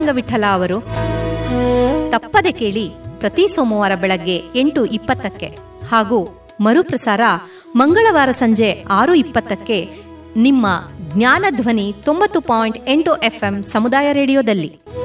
ವಿಠಲ ಅವರು. ತಪ್ಪದೆ ಕೇಳಿ ಪ್ರತಿ ಸೋಮವಾರ ಬೆಳಗ್ಗೆ 8:20 ಹಾಗೂ ಮರುಪ್ರಸಾರ ಮಂಗಳವಾರ ಸಂಜೆ 6:20 ನಿಮ್ಮ ಜ್ಞಾನಧ್ವನಿ 90.8 FM ಸಮುದಾಯ ರೇಡಿಯೋದಲ್ಲಿ.